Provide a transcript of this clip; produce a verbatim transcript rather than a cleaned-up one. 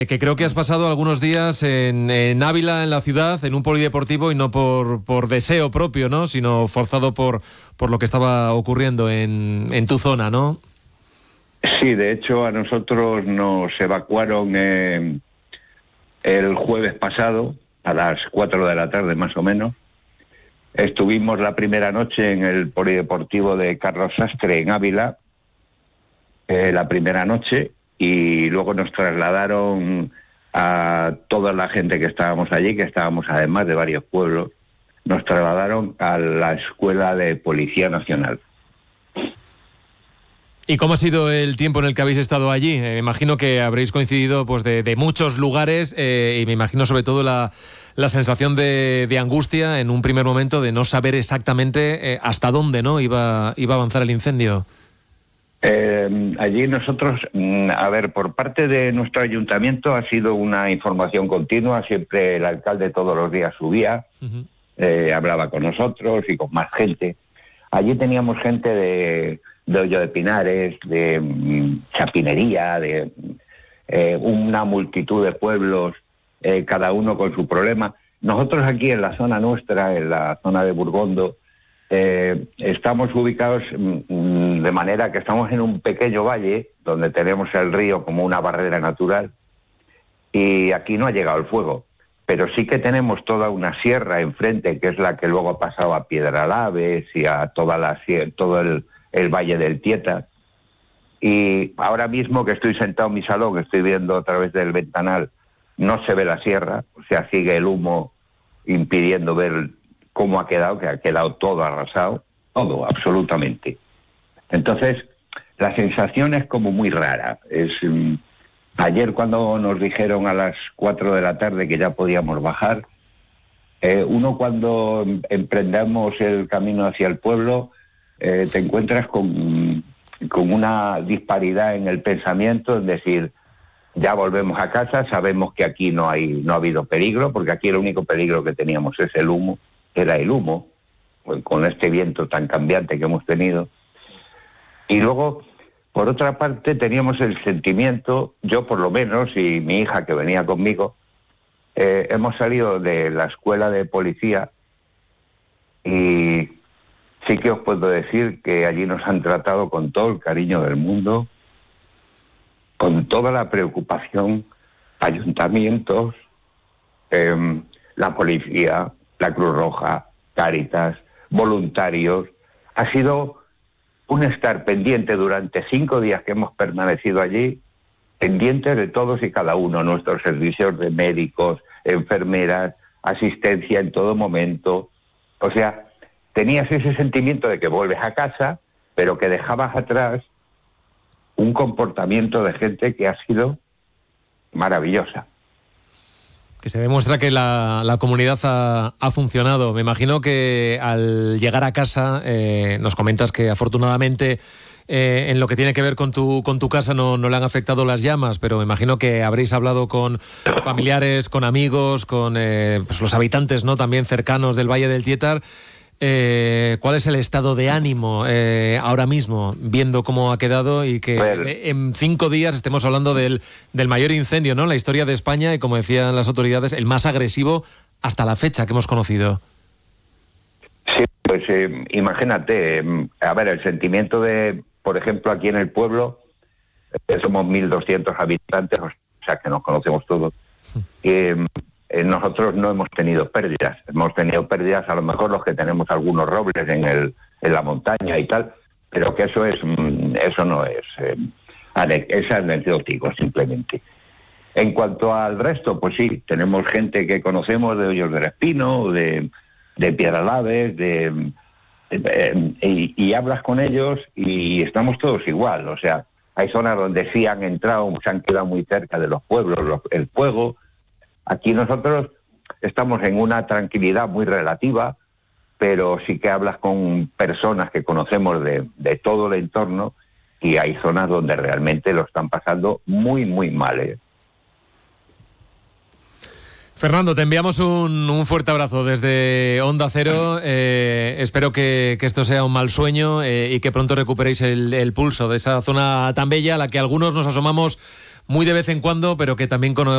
Que creo que has pasado algunos días en, en Ávila, en la ciudad, en un polideportivo y no por, por deseo propio, ¿no? Sino forzado por, por lo que estaba ocurriendo en, en tu zona, ¿no? Sí, de hecho a nosotros nos evacuaron eh, el jueves pasado a las cuatro de la tarde más o menos. Estuvimos la primera noche en el polideportivo de Carlos Sastre en Ávila, eh, la primera noche, y luego nos trasladaron a toda la gente que estábamos allí, que estábamos además de varios pueblos, nos trasladaron a la Escuela de Policía Nacional. ¿Y cómo ha sido el tiempo en el que habéis estado allí? Eh, me imagino que habréis coincidido pues de, de muchos lugares eh, y me imagino sobre todo la, la sensación de, de angustia en un primer momento de no saber exactamente eh, hasta dónde, ¿no? iba, iba a avanzar el incendio. Eh, allí nosotros, a ver, por parte de nuestro ayuntamiento ha sido una información continua, siempre el alcalde todos los días subía, uh-huh. eh, hablaba con nosotros y con más gente. Allí teníamos gente de, de Hoyo de Pinares, de um, Chapinería, de eh, una multitud de pueblos, eh, cada uno con su problema. Nosotros aquí en la zona nuestra, en la zona de Burgondo, Eh, estamos ubicados mm, de manera que estamos en un pequeño valle donde tenemos el río como una barrera natural y aquí no ha llegado el fuego, pero sí que tenemos toda una sierra enfrente que es la que luego ha pasado a Piedralaves y a toda la todo el, el valle del Tietar. Y ahora mismo que estoy sentado en mi salón, estoy viendo a través del ventanal, no se ve la sierra, o sea, sigue el humo impidiendo ver cómo ha quedado, que ha quedado todo arrasado, todo, absolutamente. Entonces, la sensación es como muy rara. Es um, ayer cuando nos dijeron a las cuatro de la tarde que ya podíamos bajar, eh, uno cuando emprendemos el camino hacia el pueblo, eh, te encuentras con, con una disparidad en el pensamiento, es decir, ya volvemos a casa, sabemos que aquí no hay, no ha habido peligro, porque aquí el único peligro que teníamos es el humo, era el humo, con este viento tan cambiante que hemos tenido. Y luego, por otra parte, teníamos el sentimiento, yo por lo menos, y mi hija que venía conmigo, eh, hemos salido de la escuela de policía y sí que os puedo decir que allí nos han tratado con todo el cariño del mundo, con toda la preocupación, ayuntamientos, eh, la policía, la Cruz Roja, Cáritas, voluntarios. Ha sido un estar pendiente durante cinco días que hemos permanecido allí, pendientes de todos y cada uno, nuestros servicios de médicos, enfermeras, asistencia en todo momento. O sea, tenías ese sentimiento de que vuelves a casa, pero que dejabas atrás un comportamiento de gente que ha sido maravillosa. Que se demuestra que la, la comunidad ha, ha funcionado. Me imagino que al llegar a casa, eh, nos comentas que afortunadamente eh, en lo que tiene que ver con tu, con tu casa no, no le han afectado las llamas, pero me imagino que habréis hablado con familiares, con amigos, con eh, pues los habitantes, ¿no?, también cercanos del Valle del Tietar. Eh, ¿Cuál es el estado de ánimo eh, ahora mismo, viendo cómo ha quedado y que bueno, en cinco días estemos hablando del, del mayor incendio, ¿no?, en la historia de España y, como decían las autoridades, el más agresivo hasta la fecha que hemos conocido? Sí, pues eh, imagínate, eh, a ver, el sentimiento de, por ejemplo, aquí en el pueblo, eh, somos mil doscientos habitantes, o sea que nos conocemos todos, eh, Eh, nosotros no hemos tenido pérdidas, hemos tenido pérdidas a lo mejor los que tenemos algunos robles en el en la montaña y tal, pero que eso es eso no es, eh, es anecdótico simplemente. En cuanto al resto, pues sí, tenemos gente que conocemos de Hoyos del Espino, de, de Piedralaves, de, de, de y, y hablas con ellos y estamos todos igual, o sea, hay zonas donde sí han entrado, se han quedado muy cerca de los pueblos, los, el fuego. Aquí nosotros estamos en una tranquilidad muy relativa, pero sí que hablas con personas que conocemos de, de todo el entorno y hay zonas donde realmente lo están pasando muy, muy mal, ¿eh? Fernando, te enviamos un, un fuerte abrazo desde Onda Cero. Eh, espero que, que esto sea un mal sueño eh, y que pronto recuperéis el, el pulso de esa zona tan bella a la que algunos nos asomamos muy de vez en cuando, pero que también conocemos.